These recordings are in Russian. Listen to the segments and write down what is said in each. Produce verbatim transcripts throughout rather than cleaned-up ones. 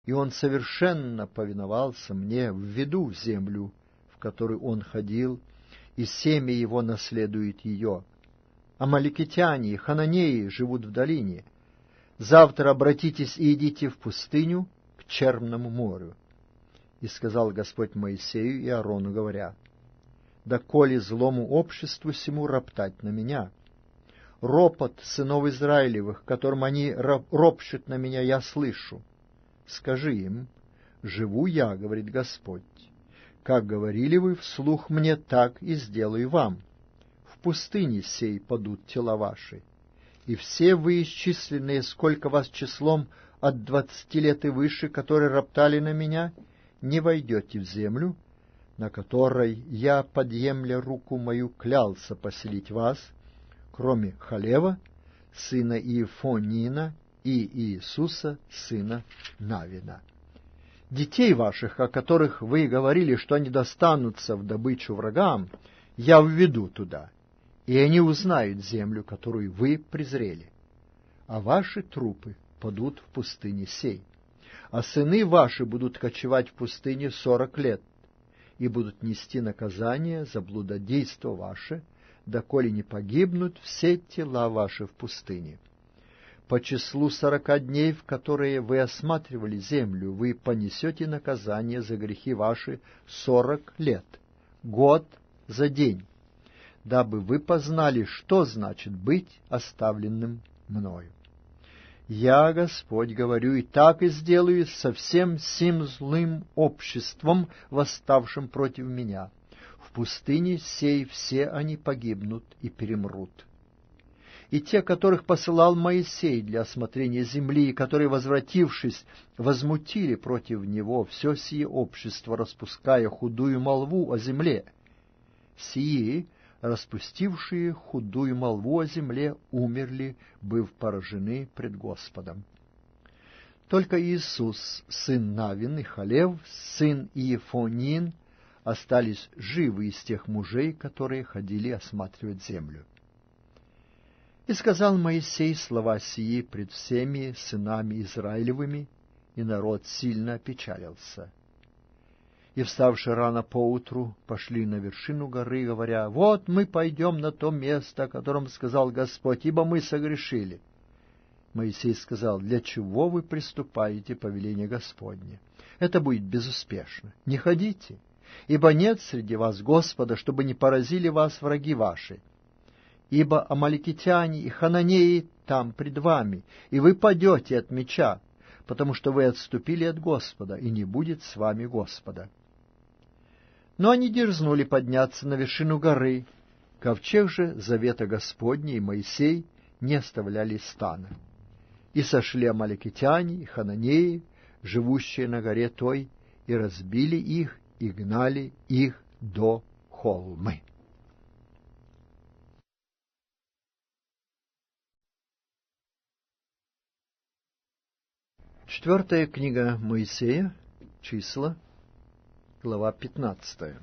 и он совершенно повиновался мне, введу землю, в которую он ходил, и семя его наследует ее. Амаликитяне и хананеи живут в долине. Завтра обратитесь и идите в пустыню к Черному морю. И сказал Господь Моисею и Аарону, говоря: доколе злому обществу сему роптать на меня? Ропот сынов Израилевых, которым они ропщут на меня, я слышу. Скажи им: живу я, говорит Господь, как говорили вы вслух мне, так и сделаю вам. В пустыне сей падут тела ваши, и все вы исчисленные, сколько вас числом от двадцати лет и выше, которые роптали на меня, не войдете в землю, на которой я, подъемля руку мою, клялся поселить вас, кроме Халева, сына Иефонина, и Иисуса, сына Навина. Детей ваших, о которых вы говорили, что они достанутся в добычу врагам, я введу туда, и они узнают землю, которую вы презрели. А ваши трупы падут в пустыне сей, а сыны ваши будут кочевать в пустыне сорок лет, и будут нести наказание за блудодейство ваше, доколе не погибнут все тела ваши в пустыне. По числу сорока дней, в которые вы осматривали землю, вы понесете наказание за грехи ваши сорок лет, год за день, дабы вы познали, что значит быть оставленным мною. Я, Господь, говорю, и так и сделаю со всем сим злым обществом, восставшим против меня. В пустыне сей все они погибнут и перемрут. И те, которых посылал Моисей для осмотрения земли, и которые, возвратившись, возмутили против него все сие общество, распуская худую молву о земле, сии, распустившие худую молву о земле, умерли, быв поражены пред Господом. Только Иисус, сын Навин и Халев, сын Иефонин, остались живы из тех мужей, которые ходили осматривать землю. И сказал Моисей слова сии пред всеми сынами Израилевыми, и народ сильно опечалился. И, вставши рано поутру, пошли на вершину горы, говоря: вот мы пойдем на то место, о котором сказал Господь, ибо мы согрешили. Моисей сказал: для чего вы приступаете повеление Господне? Это будет безуспешно. Не ходите, ибо нет среди вас Господа, чтобы не поразили вас враги ваши. Ибо амаликитяне и хананеи там пред вами, и вы падете от меча, потому что вы отступили от Господа, и не будет с вами Господа. Но они дерзнули подняться на вершину горы. Ковчег же завета Господня и Моисей не оставляли стана. И сошли амаликитяне и хананеи, живущие на горе той, и разбили их, и гнали их до холмы. Четвертая книга Моисея, числа, глава пятнадцатая.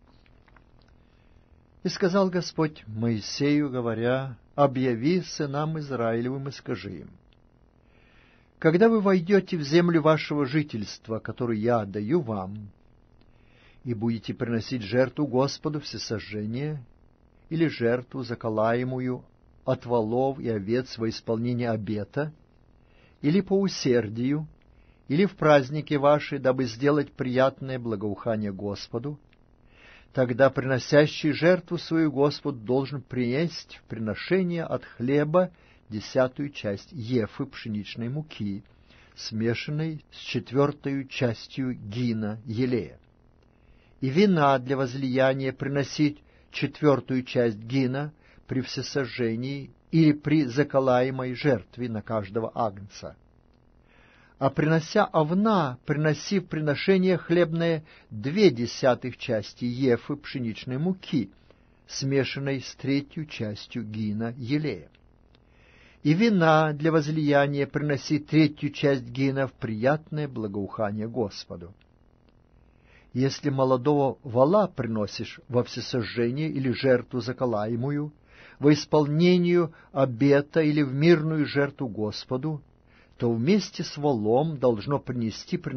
«И сказал Господь Моисею, говоря: объяви сынам Израилевым и скажи им: когда вы войдете в землю вашего жительства, которую я даю вам, и будете приносить жертву Господу всесожжение, или жертву заколаемую от волов и овец во исполнение обета, или по усердию, или в праздники ваши, дабы сделать приятное благоухание Господу, тогда приносящий жертву свою Господу должен принести в приношение от хлеба десятую часть ефы пшеничной муки, смешанной с четвертою частью гина елея, и вина для возлияния приносить четвертую часть гина при всесожжении или при заколаемой жертве на каждого агнца. А принося овна, приноси в приношение хлебное две десятых части ефы пшеничной муки, смешанной с третью частью гина елея. И вина для возлияния приноси третью часть гина в приятное благоухание Господу. Если молодого вола приносишь во всесожжение или жертву заколаемую, во исполнению обета или в мирную жертву Господу, то вместе с волом должно принести